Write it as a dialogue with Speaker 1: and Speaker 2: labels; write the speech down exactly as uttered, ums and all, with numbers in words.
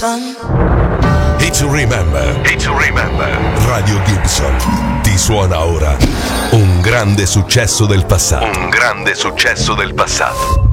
Speaker 1: Gibson.
Speaker 2: Hit to remember. Hit to remember. Radio Gibson ti suona ora un grande successo del passato. Un grande successo del passato.